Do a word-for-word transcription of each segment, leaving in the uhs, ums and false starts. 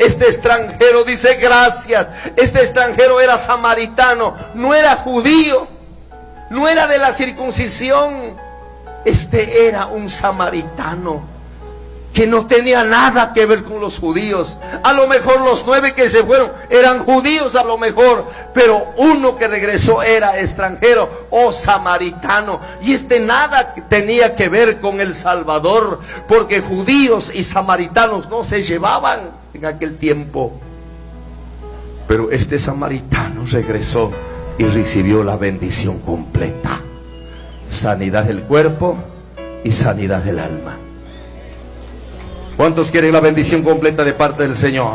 Este extranjero dice gracias. Este extranjero era samaritano, no era judío, no era de la circuncisión. Este era un samaritano que no tenía nada que ver con los judíos. A lo mejor los nueve que se fueron eran judíos, a lo mejor, pero uno que regresó era extranjero o samaritano. Y este nada tenía que ver con el Salvador, porque judíos y samaritanos no se llevaban en aquel tiempo. Pero este samaritano regresó y recibió la bendición completa: sanidad del cuerpo y sanidad del alma. ¿Cuántos quieren la bendición completa de parte del Señor?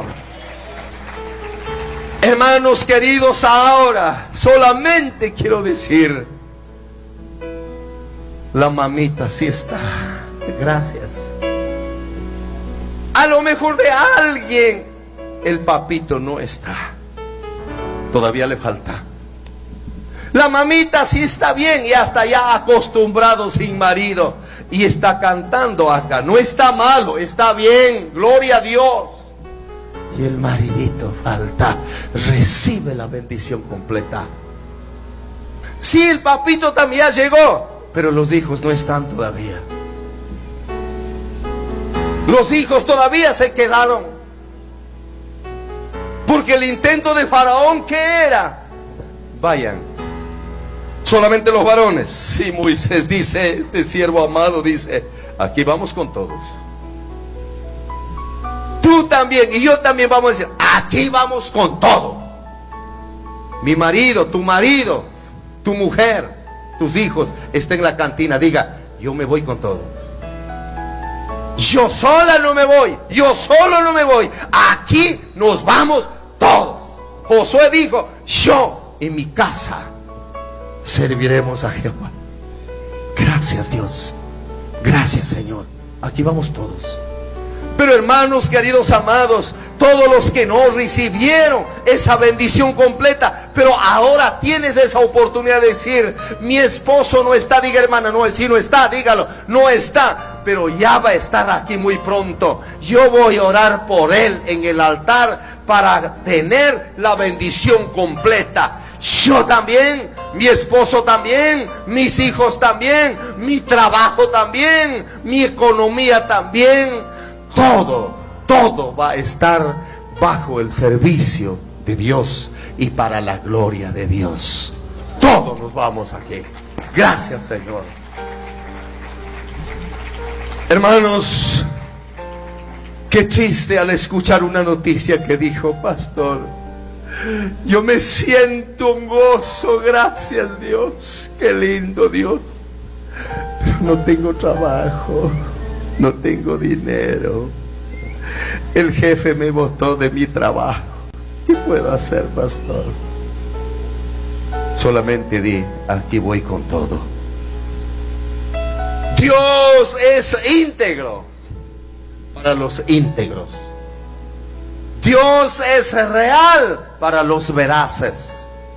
Hermanos queridos, ahora solamente quiero decir, la mamita sí está. Gracias. A lo mejor de alguien el papito no está. Todavía le falta. La mamita sí está bien y hasta ya acostumbrado sin marido. Y está cantando acá. No está malo, está bien. Gloria a Dios. Y el maridito falta. Recibe la bendición completa. Sí, el papito también ya llegó, pero los hijos no están todavía. Los hijos todavía se quedaron. Porque el intento de Faraón, ¿qué era? Vayan. Solamente los varones. Sí, Moisés dice, este siervo amado dice, aquí vamos con todos. Tú también y yo también vamos a decir, aquí vamos con todo. Mi marido, tu marido, tu mujer, tus hijos, está en la cantina, diga, yo me voy con todo. Yo sola no me voy, yo solo no me voy. Aquí nos vamos todos. Josué dijo, yo y mi casa serviremos a Jehová. Gracias, Dios. Gracias, Señor. Aquí vamos todos. Pero hermanos queridos amados, todos los que no recibieron esa bendición completa, pero ahora tienes esa oportunidad de decir, mi esposo no está. Diga, hermana, no, si no está, dígalo, no está, pero ya va a estar aquí muy pronto. Yo voy a orar por él en el altar para tener la bendición completa. Yo también, mi esposo también, mis hijos también, mi trabajo también, mi economía también. Todo, todo va a estar bajo el servicio de Dios y para la gloria de Dios. Todos nos vamos aquí. Gracias, Señor. Hermanos, qué triste al escuchar una noticia que dijo, pastor, yo me siento un gozo, gracias Dios, qué lindo Dios, pero no tengo trabajo, no tengo dinero, el jefe me botó de mi trabajo. ¿Qué puedo hacer, pastor? Solamente di, aquí voy con todo. Dios es íntegro para los íntegros. Dios es real para los veraces.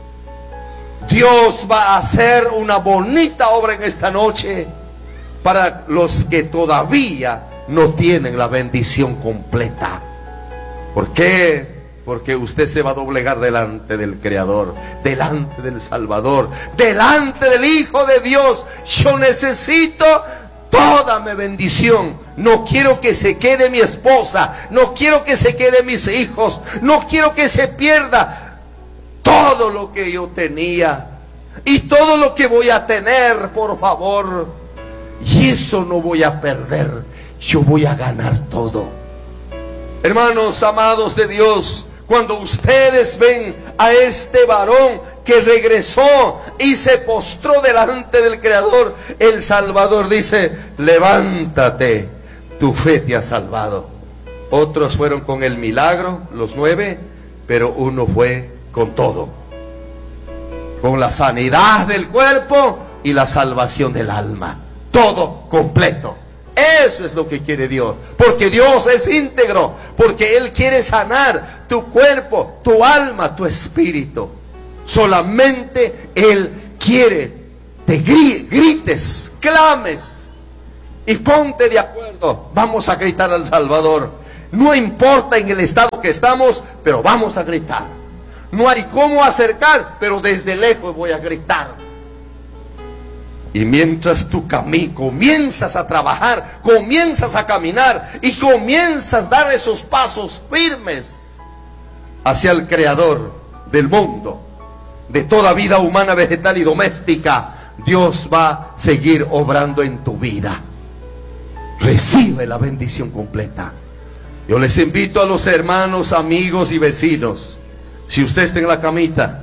Dios va a hacer una bonita obra en esta noche para los que todavía no tienen la bendición completa. ¿Por qué? Porque usted se va a doblegar delante del Creador, delante del Salvador, delante del Hijo de Dios. Yo necesito toda mi bendición. No quiero que se quede mi esposa, no quiero que se quede mis hijos, no quiero que se pierda todo lo que yo tenía y todo lo que voy a tener, por favor. Y eso no voy a perder, yo voy a ganar todo. Hermanos amados de Dios, cuando ustedes ven a este varón que regresó y se postró delante del Creador, el Salvador dice, levántate, tu fe te ha salvado. Otros fueron con el milagro, los nueve, pero uno fue con todo, con la sanidad del cuerpo y la salvación del alma. Todo completo. Eso es lo que quiere Dios, porque Dios es íntegro, porque Él quiere sanar tu cuerpo, tu alma, tu espíritu. Solamente Él quiere te grites, clames y ponte de acuerdo. Vamos a gritar al Salvador. No importa en el estado que estamos, pero vamos a gritar. No hay cómo acercar, pero desde lejos voy a gritar. Y mientras tú caminas, comienzas a trabajar, comienzas a caminar y comienzas a dar esos pasos firmes hacia el Creador del mundo, de toda vida humana, vegetal y doméstica, Dios va a seguir obrando en tu vida. Recibe la bendición completa. Yo les invito a los hermanos, amigos y vecinos, si usted está en la camita,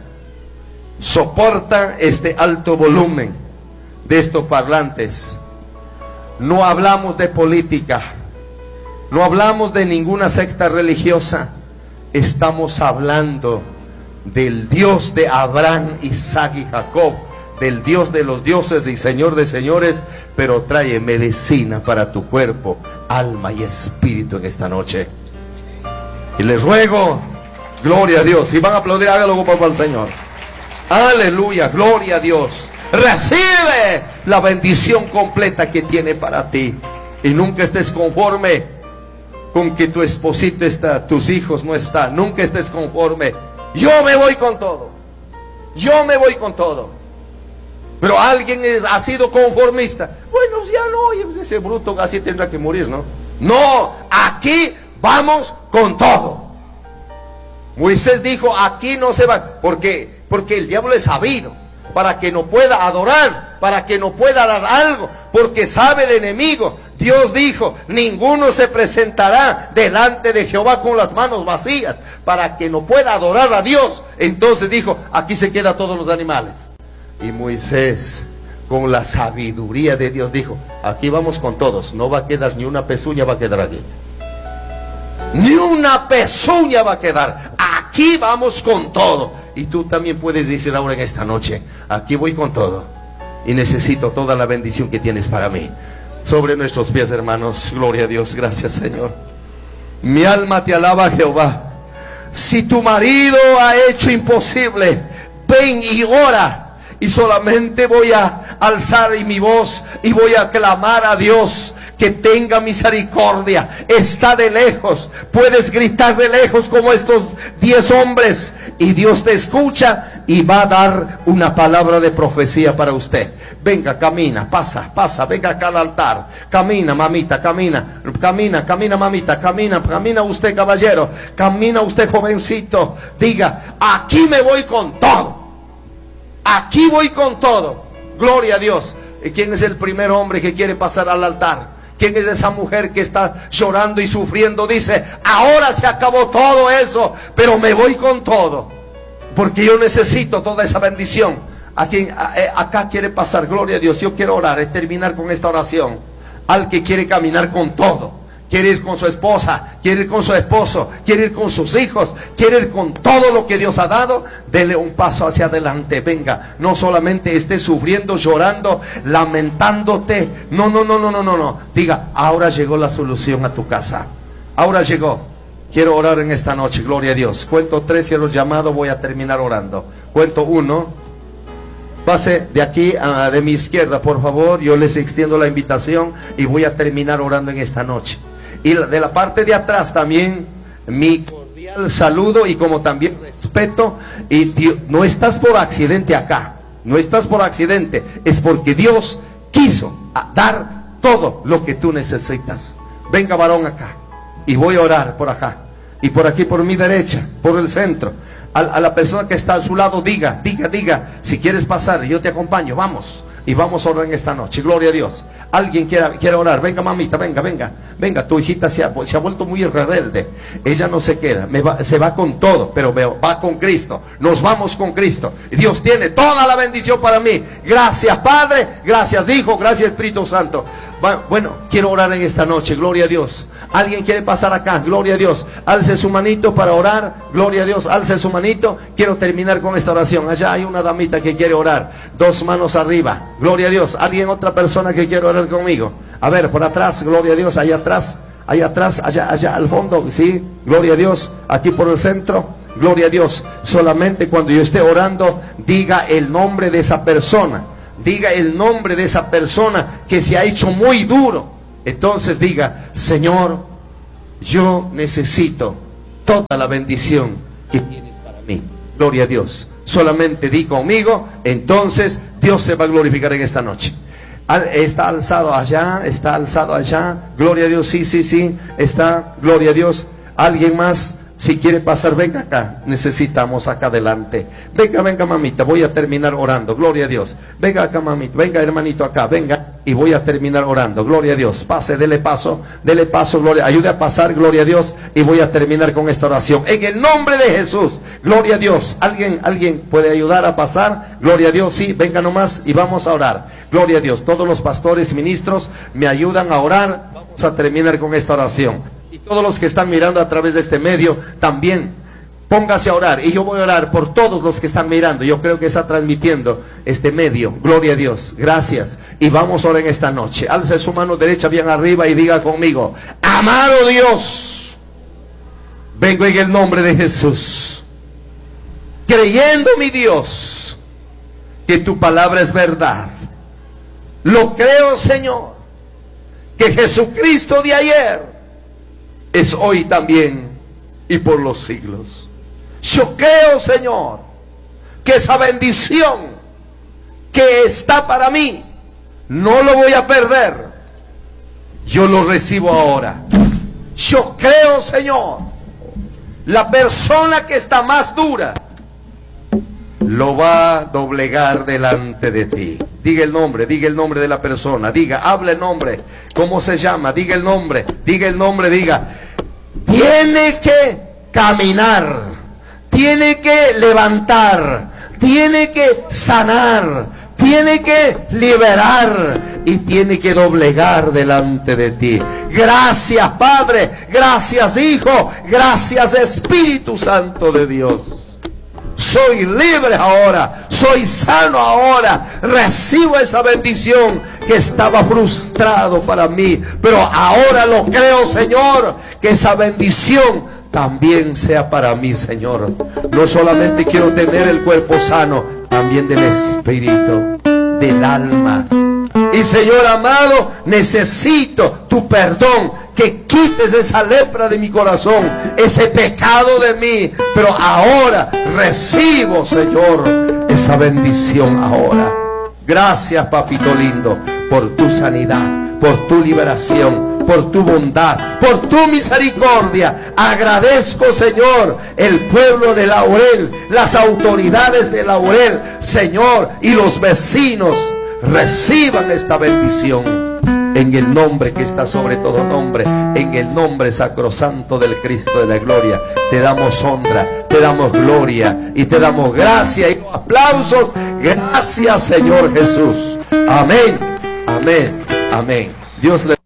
soporta este alto volumen de estos parlantes. No hablamos de política, no hablamos de ninguna secta religiosa. Estamos hablando del Dios de Abraham, Isaac y Jacob, del Dios de los dioses y Señor de señores, pero trae medicina para tu cuerpo, alma y espíritu en esta noche. Y les ruego, gloria a Dios, si van a aplaudir, hágalo para el Señor. Aleluya, gloria a Dios. Recibe la bendición completa que tiene para ti. Y nunca estés conforme con que tu esposito está, tus hijos no están. Nunca estés conforme. Yo me voy con todo. Yo me voy con todo. Pero alguien es, ha sido conformista. Bueno, ya no, ese bruto así tendrá que morir, ¿no? No, aquí vamos con todo. Moisés dijo, aquí no se va. Porque, porque el diablo es sabido, para que no pueda adorar, para que no pueda dar algo, porque sabe el enemigo. Dios dijo, ninguno se presentará delante de Jehová con las manos vacías, para que no pueda adorar a Dios. Entonces dijo, aquí se quedan todos los animales. Y Moisés, con la sabiduría de Dios, dijo, aquí vamos con todos, no va a quedar ni una pezuña, va a quedar aquí. Ni una pezuña va a quedar, aquí vamos con todo. Y tú también puedes decir ahora en esta noche, aquí voy con todo y necesito toda la bendición que tienes para mí. Sobre nuestros pies, hermanos, gloria a Dios, gracias Señor. Mi alma te alaba, Jehová. Si tu marido ha hecho imposible, ven y ora. Y solamente voy a alzar mi voz y voy a clamar a Dios que tenga misericordia. Está de lejos, puedes gritar de lejos como estos diez hombres, y Dios te escucha y va a dar una palabra de profecía para usted. Venga, camina, pasa, pasa, venga acá al altar. Camina, mamita, camina, camina, camina, mamita, camina, camina usted, caballero, camina usted, jovencito. Diga, aquí me voy con todo. Aquí voy con todo. Gloria a Dios. ¿Y quién es el primer hombre que quiere pasar al altar? ¿Quién es esa mujer que está llorando y sufriendo? Dice, ahora se acabó todo eso, pero me voy con todo, porque yo necesito toda esa bendición. ¿A quien acá quiere pasar? Gloria a Dios. Yo quiero orar y terminar con esta oración. Al que quiere caminar con todo, quiere ir con su esposa, quiere ir con su esposo, quiere ir con sus hijos, quiere ir con todo lo que Dios ha dado, dele un paso hacia adelante. Venga, no solamente esté sufriendo, llorando, lamentándote. No, no, no, no, no, no, no. Diga, ahora llegó la solución a tu casa. Ahora llegó. Quiero orar en esta noche, gloria a Dios. Cuento tres y a los llamados voy a terminar orando. Cuento uno. Pase de aquí a, de mi izquierda, por favor. Yo les extiendo la invitación y voy a terminar orando en esta noche. Y de la parte de atrás también mi cordial saludo y como también respeto. Y Dios, no estás por accidente acá, no estás por accidente, es porque Dios quiso dar todo lo que tú necesitas. Venga, varón, acá, y voy a orar por acá y por aquí, por mi derecha, por el centro. A, a la persona que está a su lado, diga, diga, diga, si quieres pasar, yo te acompaño, vamos. Y vamos a orar en esta noche, gloria a Dios. Alguien quiera, quiere orar, venga mamita, venga, venga. Venga, tu hijita se ha, se ha vuelto muy rebelde. Ella no se queda, me va, se va con todo, pero veo, va con Cristo. Nos vamos con Cristo. Y Dios tiene toda la bendición para mí. Gracias Padre, gracias Hijo, gracias Espíritu Santo. Bueno, quiero orar en esta noche, gloria a Dios. Alguien quiere pasar acá, gloria a Dios. Alce su manito para orar, gloria a Dios. Alce su manito. Quiero terminar con esta oración. Allá hay una damita que quiere orar, dos manos arriba, gloria a Dios. Alguien, otra persona que quiere orar conmigo. A ver, por atrás, gloria a Dios. Allá atrás, allá atrás, allá, allá al fondo, sí, gloria a Dios. Aquí por el centro, gloria a Dios. Solamente cuando yo esté orando, diga el nombre de esa persona. Diga el nombre de esa persona que se ha hecho muy duro. Entonces diga, Señor, yo necesito toda la bendición que tienes para mí. Gloria a Dios. Solamente di conmigo, entonces Dios se va a glorificar en esta noche. Está alzado allá, está alzado allá. Gloria a Dios, sí, sí, sí. Está, gloria a Dios. ¿Alguien más? Si quiere pasar, venga acá. Necesitamos acá adelante. Venga, venga, mamita. Voy a terminar orando. Gloria a Dios. Venga acá, mamita. Venga, hermanito, acá. Venga. Y voy a terminar orando. Gloria a Dios. Pase, dele paso. Dele paso, gloria. Ayude a pasar, gloria a Dios. Y voy a terminar con esta oración. En el nombre de Jesús. Gloria a Dios. ¿Alguien, alguien puede ayudar a pasar? Gloria a Dios. Sí, venga nomás y vamos a orar. Gloria a Dios. Todos los pastores, ministros, me ayudan a orar. Vamos a terminar con esta oración. Y todos los que están mirando a través de este medio, también póngase a orar. Y yo voy a orar por todos los que están mirando. Yo creo que está transmitiendo este medio. Gloria a Dios. Gracias. Y vamos a orar en esta noche. Alce su mano derecha bien arriba y diga conmigo: amado Dios, vengo en el nombre de Jesús, creyendo, mi Dios, que tu palabra es verdad. Lo creo, Señor, que Jesucristo de ayer es hoy también y por los siglos. Yo creo, Señor, que esa bendición que está para mí no lo voy a perder. Yo lo recibo ahora. Yo creo, Señor, la persona que está más dura lo va a doblegar delante de ti. Diga el nombre, diga el nombre de la persona. Diga, hable el nombre. ¿Cómo se llama? Diga el nombre, diga el nombre, diga. Tiene que caminar, tiene que levantar, tiene que sanar, tiene que liberar y tiene que doblegar delante de ti. Gracias, Padre, gracias, Hijo, gracias, Espíritu Santo de Dios. Soy libre ahora, soy sano ahora, recibo esa bendición que estaba frustrado para mí, pero ahora lo creo, Señor, que esa bendición también sea para mí, Señor. No solamente quiero tener el cuerpo sano, también del espíritu, del alma. Y Señor amado, necesito tu perdón, que quites esa lepra de mi corazón, ese pecado de mí. Pero ahora recibo, Señor, esa bendición ahora. Gracias, papito lindo, por tu sanidad, por tu liberación, por tu bondad, por tu misericordia. Agradezco, Señor, el pueblo de Laurel, las autoridades de Laurel, Señor, y los vecinos reciban esta bendición. En el nombre que está sobre todo nombre, en el nombre sacrosanto del Cristo de la gloria, te damos honra, te damos gloria y te damos gracia y aplausos. Gracias, Señor Jesús. Amén, amén, amén. Dios le